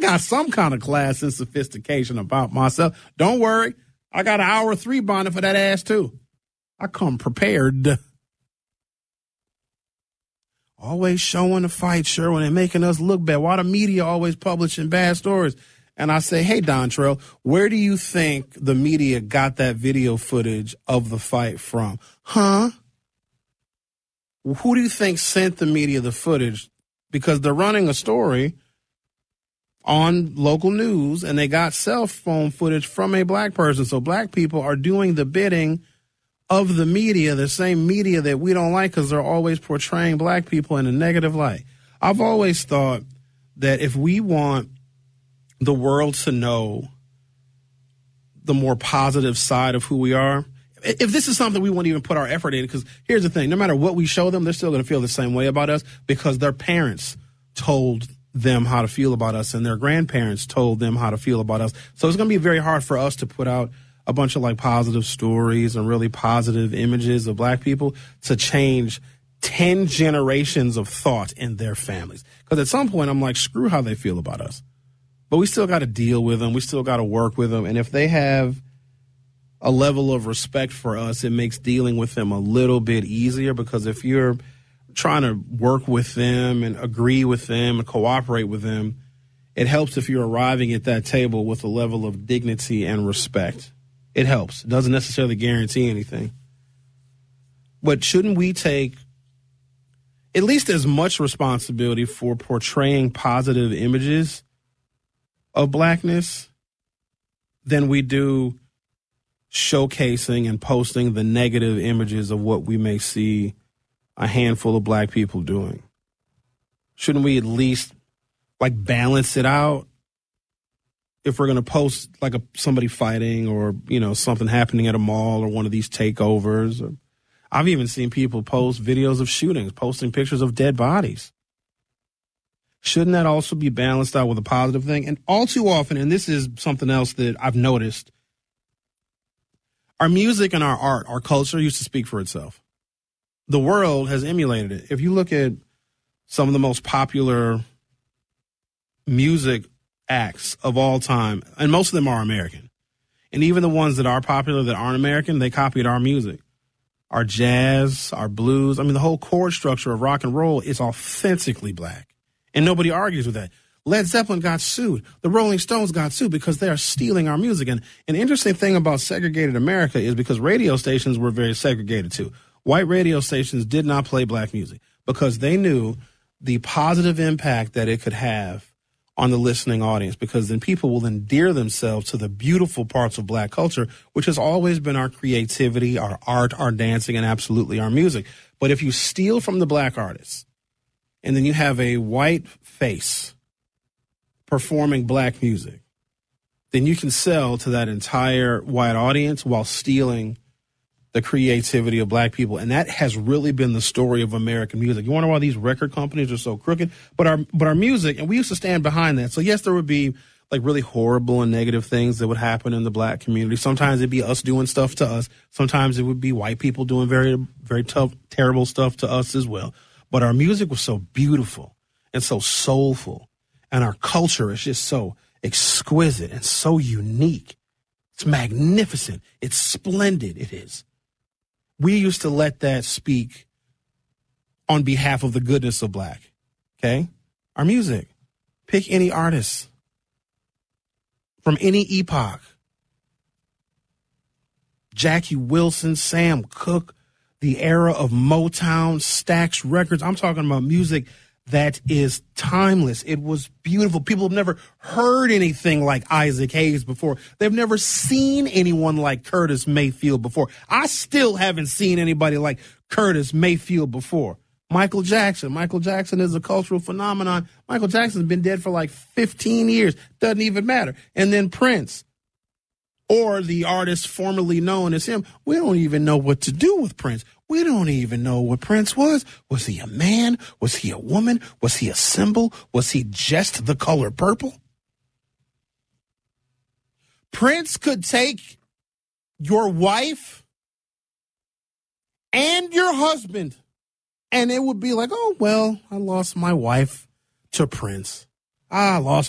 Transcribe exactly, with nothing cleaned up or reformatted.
got some kind of class and sophistication about myself. Don't worry. I got an hour three bonding for that ass, too. I come prepared. Always showing the fight, Sherwin, and making us look bad. Why the media always publishing bad stories? And I say, hey, Dontrell, where do you think the media got that video footage of the fight from? Huh? Who do you think sent the media the footage? Because they're running a story on local news, and they got cell phone footage from a black person. So black people are doing the bidding of the media, the same media that we don't like because they're always portraying black people in a negative light. I've always thought that if we want the world to know the more positive side of who we are, if this is something we won't even put our effort in, because here's the thing, no matter what we show them, they're still going to feel the same way about us because their parents told them how to feel about us and their grandparents told them how to feel about us. So it's going to be very hard for us to put out a bunch of like positive stories and really positive images of black people to change ten generations of thought in their families. Because at some point I'm like, screw how they feel about us. But we still got to deal with them. We still got to work with them. And if they have a level of respect for us, it makes dealing with them a little bit easier, because if you're trying to work with them and agree with them and cooperate with them, it helps if you're arriving at that table with a level of dignity and respect. It helps. It doesn't necessarily guarantee anything. But shouldn't we take at least as much responsibility for portraying positive images of blackness than we do showcasing and posting the negative images of what we may see a handful of black people doing? Shouldn't we at least like balance it out? If we're going to post like a somebody fighting or, you know, something happening at a mall or one of these takeovers, or I've even seen people post videos of shootings, posting pictures of dead bodies. Shouldn't that also be balanced out with a positive thing? And all too often, and this is something else that I've noticed, our music and our art, our culture used to speak for itself. The world has emulated it. If you look at some of the most popular music acts of all time, and most of them are American, and even the ones that are popular that aren't American, they copied our music. Our jazz, our blues, I mean, the whole chord structure of rock and roll is authentically black. And nobody argues with that. Led Zeppelin got sued. The Rolling Stones got sued because they are stealing our music. And an interesting thing about segregated America is because radio stations were very segregated too. White radio stations did not play black music because they knew the positive impact that it could have on the listening audience, because then people will endear themselves to the beautiful parts of black culture, which has always been our creativity, our art, our dancing, and absolutely our music. But if you steal from the black artists and then you have a white face performing black music, then you can sell to that entire white audience while stealing the creativity of black people. And that has really been the story of American music. You wonder why these record companies are so crooked? But our but our music, and we used to stand behind that. So yes, there would be like really horrible and negative things that would happen in the black community. Sometimes it'd be us doing stuff to us. Sometimes it would be white people doing very, very tough, terrible stuff to us as well. But our music was so beautiful and so soulful. And our culture is just so exquisite and so unique. It's magnificent. It's splendid. It is. We used to let that speak on behalf of the goodness of black. Okay? Our music. Pick any artist from any epoch. Jackie Wilson, Sam Cooke, the era of Motown, Stax Records. I'm talking about music that is timeless. It was beautiful. People have never heard anything like Isaac Hayes before. They've never seen anyone like Curtis Mayfield before. I still haven't seen anybody like Curtis Mayfield before. Michael Jackson. Michael Jackson is a cultural phenomenon. Michael Jackson's been dead for like fifteen years. Doesn't even matter. And then Prince, or the artist formerly known as him. We don't even know what to do with Prince. We don't even know what Prince was. Was he a man? Was he a woman? Was he a symbol? Was he just the color purple? Prince could take your wife and your husband, and it would be like, oh, well, I lost my wife to Prince. I lost